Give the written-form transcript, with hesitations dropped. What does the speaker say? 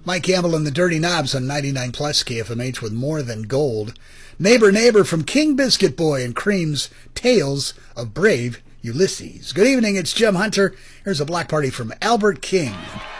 Mike Campbell and the Dirty Knobs on 99 Plus KFMH with More Than Gold. Neighbor, Neighbor from King Biscuit Boy and Cream's Tales of Brave Ulysses. Good evening, it's Jim Hunter. Here's a block party from Albert King.